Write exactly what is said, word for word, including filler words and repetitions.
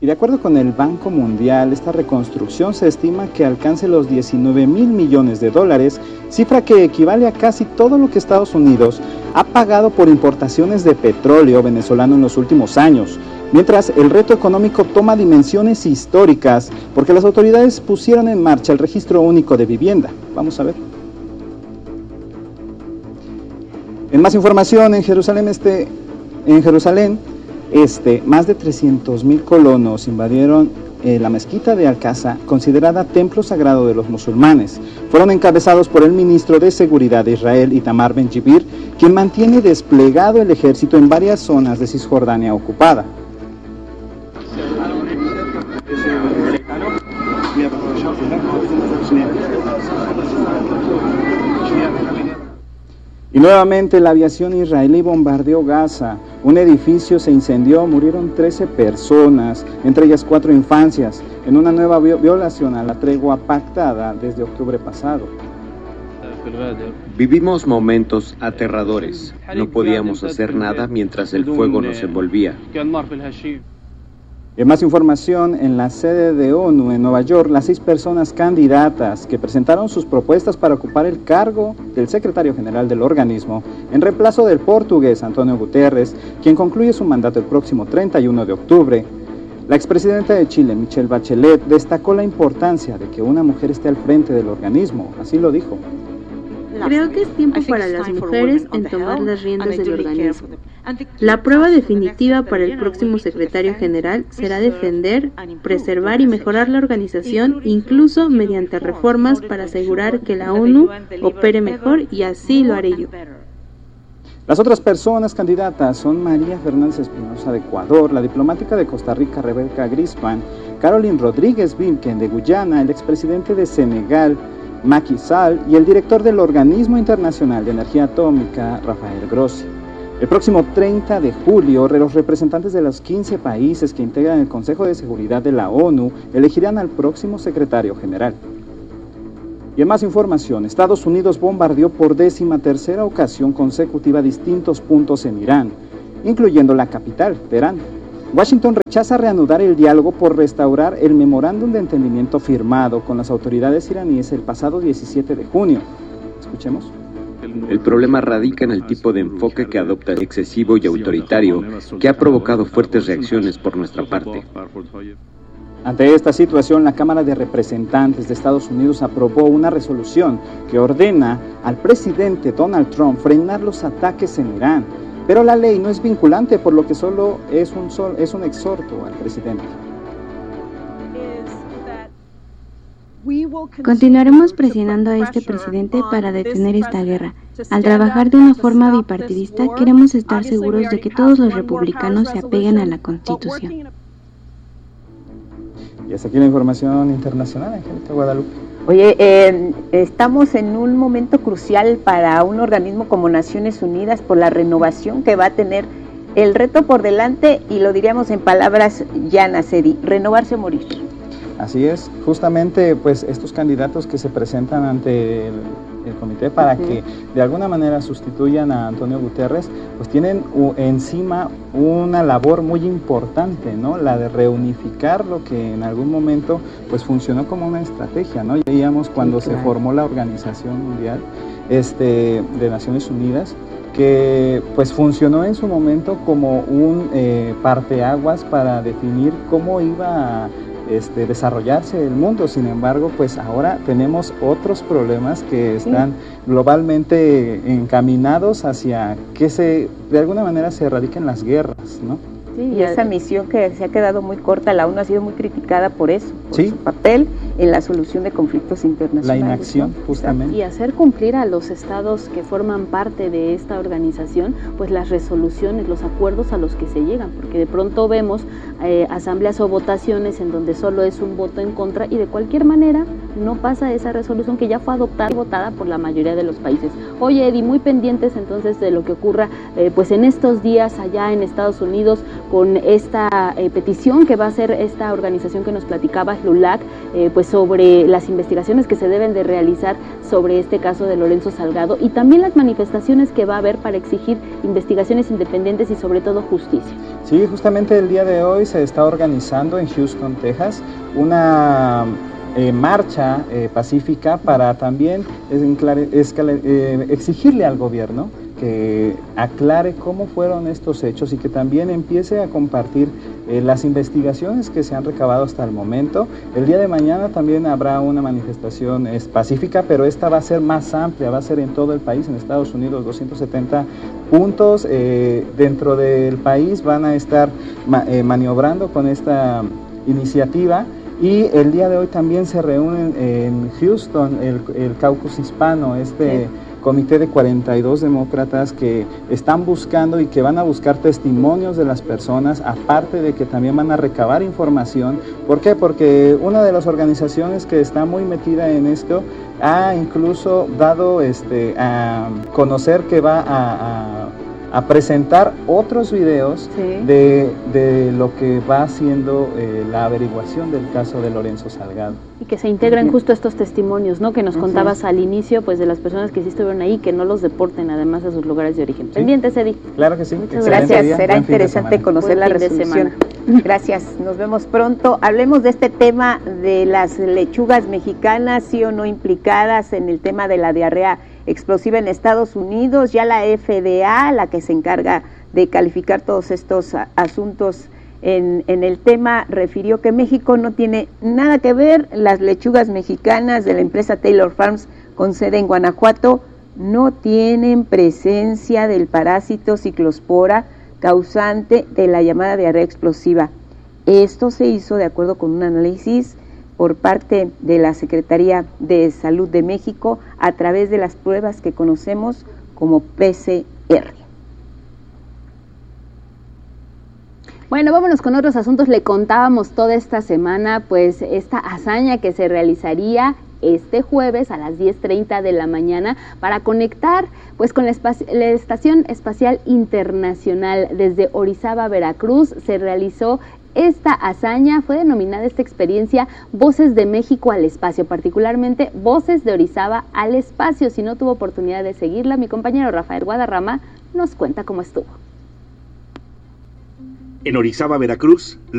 de acuerdo con el Banco Mundial, esta reconstrucción se estima que alcance los diecinueve mil millones de dólares, cifra que equivale a casi todo lo que Estados Unidos ha pagado por importaciones de petróleo venezolano en los últimos años, mientras el reto económico toma dimensiones históricas porque las autoridades pusieron en marcha el registro único de vivienda. Vamos a ver. En más información, en Jerusalén Este, en Jerusalén Este, más de trescientos mil colonos invadieron eh, la mezquita de Al-Aqsa, considerada templo sagrado de los musulmanes. Fueron encabezados por el ministro de Seguridad de Israel, Itamar Ben-Gvir, quien mantiene desplegado el ejército en varias zonas de Cisjordania ocupada. Y nuevamente la aviación israelí bombardeó Gaza. Un edificio se incendió, murieron trece personas, entre ellas cuatro infancias, en una nueva violación a la tregua pactada desde octubre pasado. Vivimos momentos aterradores. No podíamos hacer nada mientras el fuego nos envolvía. En más información, en la sede de ONU en Nueva York, las seis personas candidatas que presentaron sus propuestas para ocupar el cargo del secretario general del organismo, en reemplazo del portugués Antonio Guterres, quien concluye su mandato el próximo treinta y uno de octubre. La expresidenta de Chile, Michelle Bachelet, destacó la importancia de que una mujer esté al frente del organismo, así lo dijo. Creo que es tiempo para las mujeres en tomar las riendas del organismo. La prueba definitiva para el próximo secretario general será defender, preservar y mejorar la organización, incluso mediante reformas para asegurar que la ONU opere mejor, y así lo haré yo. Las otras personas candidatas son María Fernández Espinosa de Ecuador, la diplomática de Costa Rica Rebeca Grispan, Caroline Rodríguez Vilken de Guyana, el expresidente de Senegal Macky Sall y el director del Organismo Internacional de Energía Atómica Rafael Grossi. El próximo treinta de julio, los representantes de los quince países que integran el Consejo de Seguridad de la ONU elegirán al próximo secretario general. Y en más información, Estados Unidos bombardeó por décima tercera ocasión consecutiva distintos puntos en Irán, incluyendo la capital, Teherán. Washington rechaza reanudar el diálogo por restaurar el memorándum de entendimiento firmado con las autoridades iraníes el pasado diecisiete de junio. Escuchemos. El problema radica en el tipo de enfoque que adopta el excesivo y autoritario, que ha provocado fuertes reacciones por nuestra parte. Ante esta situación, la Cámara de Representantes de Estados Unidos aprobó una resolución que ordena al presidente Donald Trump frenar los ataques en Irán, pero la ley no es vinculante, por lo que solo es un, sol, es un exhorto al presidente. Continuaremos presionando a este presidente para detener esta guerra. Al trabajar de una forma bipartidista, queremos estar seguros de que todos los republicanos se apeguen a la Constitución. Y hasta aquí la información internacional, Angélica Guadalupe. Oye, eh, estamos en un momento crucial para un organismo como Naciones Unidas por la renovación que va a tener el reto por delante, y lo diríamos en palabras llanas, Edi, renovarse o morir. Así es, justamente pues estos candidatos que se presentan ante el, el comité para uh-huh. que de alguna manera sustituyan a Antonio Guterres, pues tienen u, encima una labor muy importante, ¿no? La de reunificar lo que en algún momento pues funcionó como una estrategia, ¿no? Ya veíamos cuando sí, claro. se formó la Organización Mundial este, de Naciones Unidas, que pues funcionó en su momento como un eh, parteaguas para definir cómo iba a Este, desarrollarse el mundo. Sin embargo, pues ahora tenemos otros problemas que están sí. globalmente encaminados hacia que se, de alguna manera se erradiquen las guerras, ¿no? Sí, y esa misión que se ha quedado muy corta, la ONU ha sido muy criticada por eso, por sí. su papel en la solución de conflictos internacionales. La inacción, ¿no? justamente. Y hacer cumplir a los estados que forman parte de esta organización, pues las resoluciones, los acuerdos a los que se llegan, porque de pronto vemos eh, asambleas o votaciones en donde solo es un voto en contra y de cualquier manera no pasa esa resolución que ya fue adoptada y votada por la mayoría de los países. Oye, Eddie, muy pendientes entonces de lo que ocurra eh, pues en estos días allá en Estados Unidos con esta eh, petición que va a hacer esta organización que nos platicaba, LULAC, eh, pues sobre las investigaciones que se deben de realizar sobre este caso de Lorenzo Salgado y también las manifestaciones que va a haber para exigir investigaciones independientes y sobre todo justicia. Sí, justamente el día de hoy se está organizando en Houston, Texas, una eh, marcha eh, pacífica para también esclare, escale, eh, exigirle al gobierno que aclare cómo fueron estos hechos y que también empiece a compartir eh, las investigaciones que se han recabado hasta el momento. El día de mañana también habrá una manifestación es, pacífica, pero esta va a ser más amplia, va a ser en todo el país, en Estados Unidos, doscientos setenta puntos eh, dentro del país van a estar ma eh, maniobrando con esta iniciativa. Y el día de hoy también se reúnen en Houston el, el caucus hispano, este... Sí. Comité de cuarenta y dos demócratas que están buscando y que van a buscar testimonios de las personas, aparte de que también van a recabar información. ¿Por qué? Porque una de las organizaciones que está muy metida en esto ha incluso dado este, a conocer que va a, a, a presentar otros videos sí. de, de lo que va haciendo eh, la averiguación del caso de Lorenzo Salgado. Y que se integren justo estos testimonios, ¿no? Que nos contabas al inicio, pues de las personas que sí estuvieron ahí, que no los deporten además a sus lugares de origen. Sí. Pendientes, Edith. Claro que sí. Muchas gracias, día. Será Buen interesante conocer Buen la resolución. Gracias, nos vemos pronto. Hablemos de este tema de las lechugas mexicanas, sí o no implicadas en el tema de la diarrea explosiva en Estados Unidos. Ya la F D A, la que se encarga de calificar todos estos asuntos En, en el tema, refirió que México no tiene nada que ver. Las lechugas mexicanas de la empresa Taylor Farms con sede en Guanajuato no tienen presencia del parásito ciclospora causante de la llamada diarrea explosiva. Esto se hizo de acuerdo con un análisis por parte de la Secretaría de Salud de México a través de las pruebas que conocemos como P C R. Bueno, vámonos con otros asuntos. Le contábamos toda esta semana, pues, esta hazaña que se realizaría este jueves a las diez treinta de la mañana para conectar, pues, con la, la Estación Espacial Internacional desde Orizaba, Veracruz. Se realizó esta hazaña, fue denominada esta experiencia Voces de México al Espacio, particularmente Voces de Orizaba al Espacio. Si no tuvo oportunidad de seguirla, mi compañero Rafael Guadarrama nos cuenta cómo estuvo. En Orizaba, Veracruz,